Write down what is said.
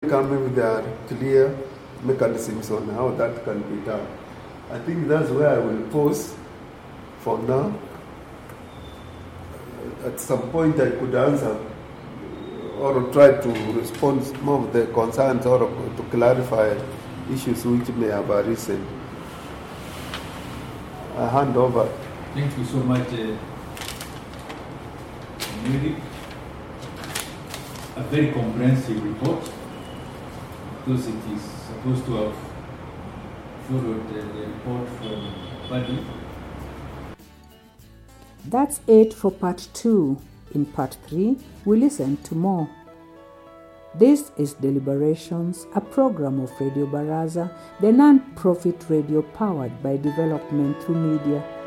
coming with their clear mechanisms on how that can be done. I think that's where I will pause for now. At some point I could answer or try to respond to some of the concerns or to clarify issues which may have arisen. I hand over. Thank you so much, Mary. A very comprehensive report, because it is supposed to have followed the report from Buddy. That's it for part 2. In part 3, we listen to more. This is Deliberations, a program of Radio Baraza, the non-profit radio powered by development through media.